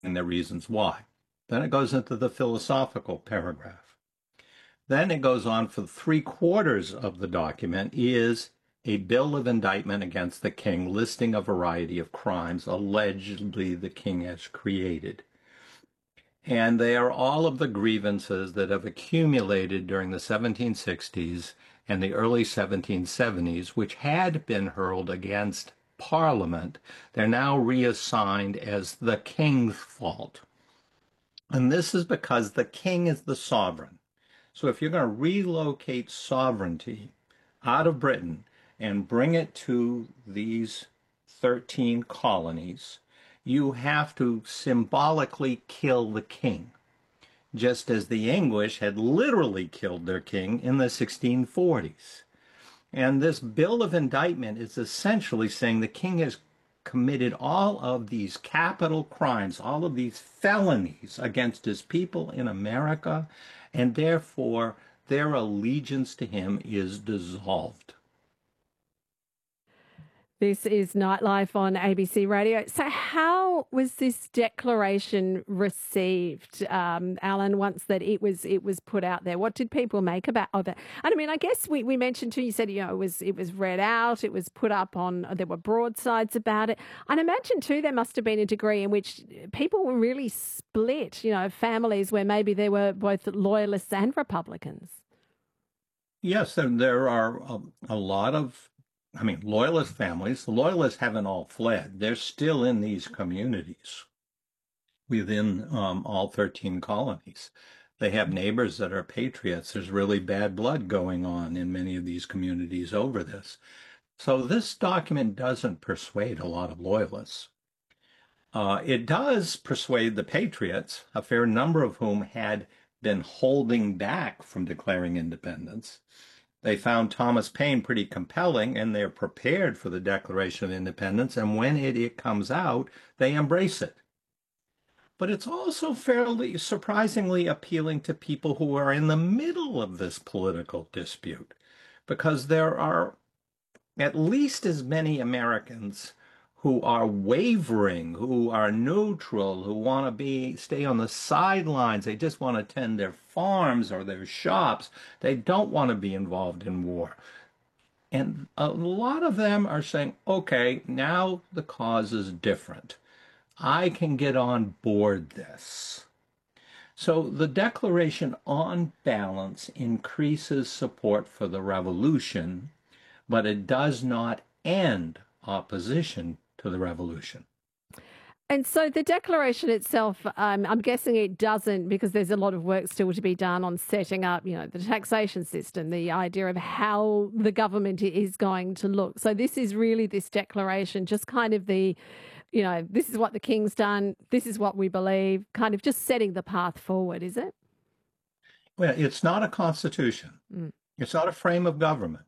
the reasons why. Then it goes into the philosophical paragraph. Then it goes on for three-quarters of the document is a bill of indictment against the king, listing a variety of crimes allegedly the king has created. And they are all of the grievances that have accumulated during the 1760s and the early 1770s, which had been hurled against Parliament. They're now reassigned as the king's fault. And this is because the king is the sovereign. So if you're going to relocate sovereignty out of Britain and bring it to these 13 colonies, you have to symbolically kill the king, just as the English had literally killed their king in the 1640s. And this bill of indictment is essentially saying the king has committed all of these capital crimes, all of these felonies against his people in America, and therefore their allegiance to him is dissolved. This is Nightlife on ABC Radio. So how was this declaration received, Alan, once that it was put out there? What did people make of it? And I mean, I guess we mentioned too, you said, it was read out, it was put up on, there were broadsides about it. And I imagine too, there must have been a degree in which people were really split, families where maybe there were both loyalists and Republicans. Yes, there are a lot of loyalist families. The loyalists haven't all fled. They're still in these communities within all 13 colonies. They have neighbors that are patriots. There's really bad blood going on in many of these communities over this. So this document doesn't persuade a lot of loyalists. It does persuade the patriots, a fair number of whom had been holding back from declaring independence. They found Thomas Paine pretty compelling, and they're prepared for the Declaration of Independence, and when it comes out, they embrace it. But it's also fairly surprisingly appealing to people who are in the middle of this political dispute, because there are at least as many Americans who are wavering, who are neutral, who want to stay on the sidelines. They just want to tend their farms or their shops. They don't want to be involved in war. And a lot of them are saying, okay, now the cause is different. I can get on board this. So the Declaration, on balance, increases support for the revolution, but it does not end opposition to the revolution. And so the declaration itself, I'm guessing it doesn't, because there's a lot of work still to be done on setting up, the taxation system, the idea of how the government is going to look. So this is really, this declaration, just kind of this is what the king's done, this is what we believe, kind of just setting the path forward, is it? Well, it's not a constitution. It's not a frame of government.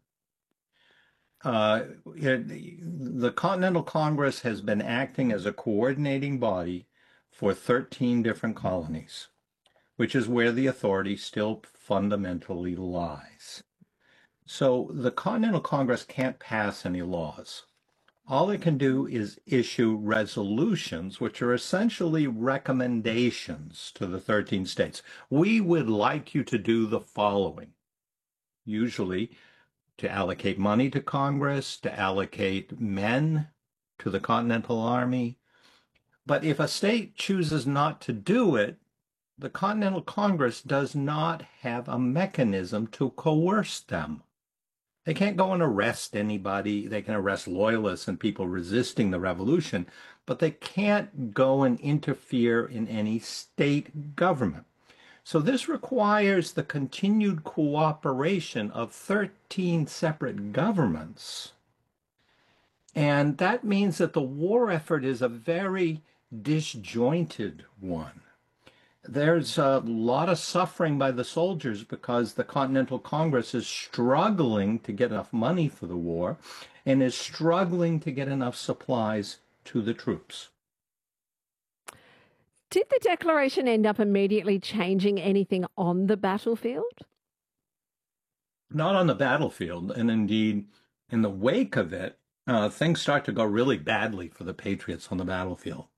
The Continental Congress has been acting as a coordinating body for 13 different colonies, which is where the authority still fundamentally lies. So the Continental Congress can't pass any laws. All it can do is issue resolutions, which are essentially recommendations to the 13 states. We would like you to do the following. Usually, to allocate money to Congress, to allocate men to the Continental Army. But if a state chooses not to do it, the Continental Congress does not have a mechanism to coerce them. They can't go and arrest anybody. They can arrest loyalists and people resisting the revolution, but they can't go and interfere in any state government. So this requires the continued cooperation of 13 separate governments. And that means that the war effort is a very disjointed one. There's a lot of suffering by the soldiers because the Continental Congress is struggling to get enough money for the war and is struggling to get enough supplies to the troops. Did the declaration end up immediately changing anything on the battlefield? Not on the battlefield. And indeed, in the wake of it, things start to go really badly for the Patriots on the battlefield.